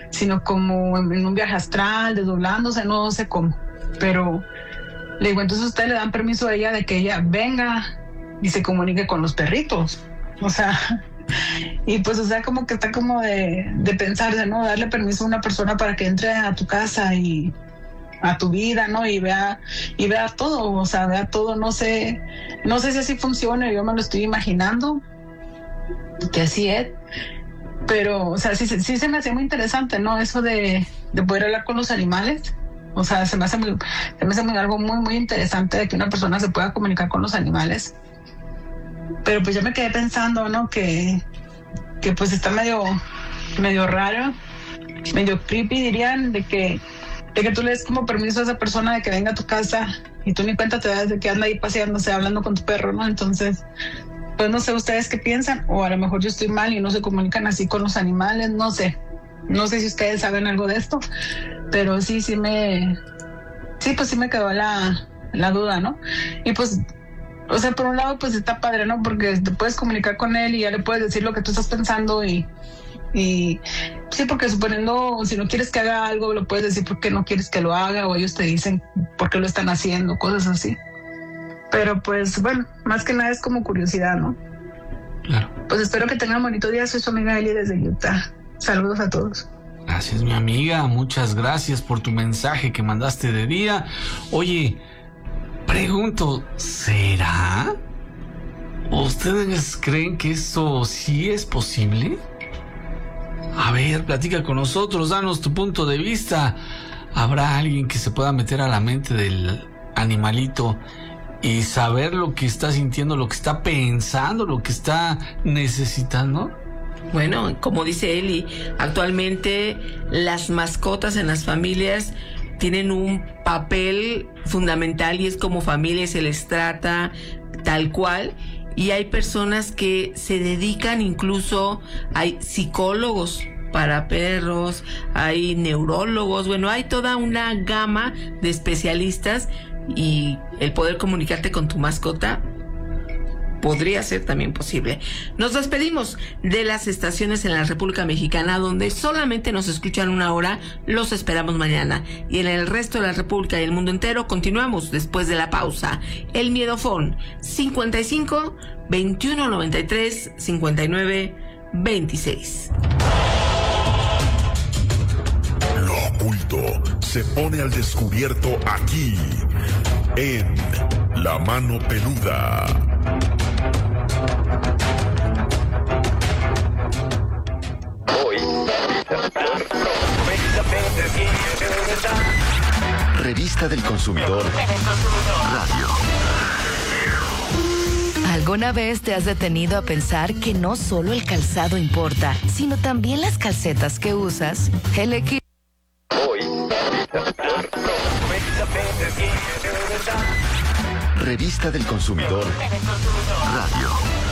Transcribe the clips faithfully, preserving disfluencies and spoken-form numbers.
sino como en un viaje astral, desdoblándose, no sé cómo. Pero le digo, entonces ustedes le dan permiso a ella de que ella venga y se comunique con los perritos. O sea, y pues, o sea, como que está como de, de pensarse, ¿no? Darle permiso a una persona para que entre a tu casa y a tu vida, ¿no? Y vea, y vea todo, o sea, vea todo, no sé, no sé si así funciona, yo me lo estoy imaginando, que así es, pero, o sea, sí, sí se me hace muy interesante, ¿no? Eso de, de poder hablar con los animales, o sea, se me hace muy, se me hace muy, algo muy, muy interesante de que una persona se pueda comunicar con los animales, pero pues yo me quedé pensando, ¿no? Que, que pues está medio, medio raro, medio creepy, dirían, de que de que tú le des como permiso a esa persona de que venga a tu casa y tú ni cuenta te das de que anda ahí paseándose, hablando con tu perro, ¿no? Entonces, pues no sé ustedes qué piensan, o a lo mejor yo estoy mal y no se comunican así con los animales, no sé. No sé si ustedes saben algo de esto, pero sí, sí me... Sí, pues sí me quedó la, la duda, ¿no? Y pues, o sea, por un lado, pues está padre, ¿no? Porque te puedes comunicar con él y ya le puedes decir lo que tú estás pensando y... Y sí, porque suponiendo, si no quieres que haga algo, lo puedes decir porque no quieres que lo haga, o ellos te dicen por qué lo están haciendo, cosas así. Pero pues bueno, más que nada es como curiosidad, ¿no? Claro. Pues espero que tengan un bonito día. Soy su amiga Eli desde Utah. Saludos a todos. Gracias, mi amiga. Muchas gracias por tu mensaje que mandaste de día. Oye, pregunto, ¿será? ¿Ustedes creen que eso sí es posible? A ver, platica con nosotros, danos tu punto de vista. ¿Habrá alguien que se pueda meter a la mente del animalito y saber lo que está sintiendo, lo que está pensando, lo que está necesitando? Bueno, como dice Eli, actualmente las mascotas en las familias tienen un papel fundamental y es como familia se les trata tal cual. Y hay personas que se dedican, incluso hay psicólogos para perros, hay neurólogos, bueno, hay toda una gama de especialistas y el poder comunicarte con tu mascota podría ser también posible. Nos despedimos de las estaciones en la República Mexicana donde solamente nos escuchan una hora. Los esperamos mañana. Y en el resto de la República y el mundo entero continuamos después de la pausa. El Miedofón cincuenta y cinco, veintiuno noventa y tres, cincuenta y nueve, veintiséis. Lo oculto se pone al descubierto aquí en La Mano Peluda. Revista del Consumidor Radio. ¿Alguna vez te has detenido a pensar que no solo el calzado importa, sino también las calcetas que usas? El equipo. Revista del Consumidor Radio.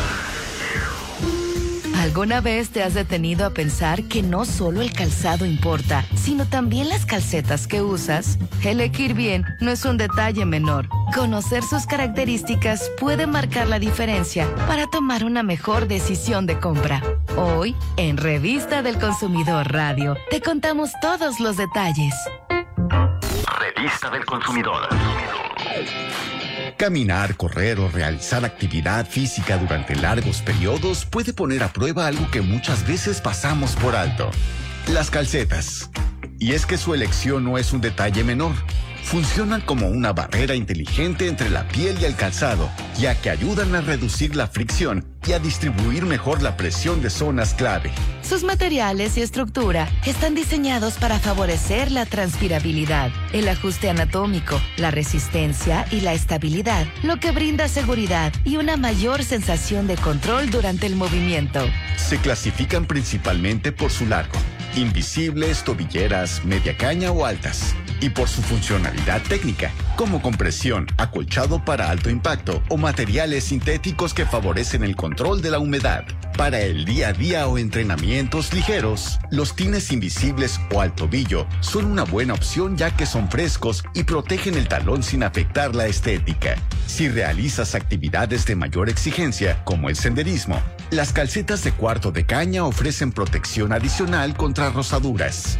¿Alguna vez te has detenido a pensar que no solo el calzado importa, sino también las calcetas que usas? Elegir bien no es un detalle menor. Conocer sus características puede marcar la diferencia para tomar una mejor decisión de compra. Hoy, en Revista del Consumidor Radio, te contamos todos los detalles. Revista del Consumidor. Caminar, correr o realizar actividad física durante largos periodos puede poner a prueba algo que muchas veces pasamos por alto: las calcetas. Y es que su elección no es un detalle menor. Funcionan como una barrera inteligente entre la piel y el calzado, ya que ayudan a reducir la fricción y a distribuir mejor la presión de zonas clave. Sus materiales y estructura están diseñados para favorecer la transpirabilidad, el ajuste anatómico, la resistencia y la estabilidad, lo que brinda seguridad y una mayor sensación de control durante el movimiento. Se clasifican principalmente por su largo: invisibles, tobilleras, media caña o altas. Y por su funcionalidad técnica, como compresión, acolchado para alto impacto o materiales sintéticos que favorecen el control de la humedad. Para el día a día o entrenamientos ligeros, los tines invisibles o al tobillo son una buena opción, ya que son frescos y protegen el talón sin afectar la estética. Si realizas actividades de mayor exigencia, como el senderismo, las calcetas de cuarto de caña ofrecen protección adicional contra rozaduras.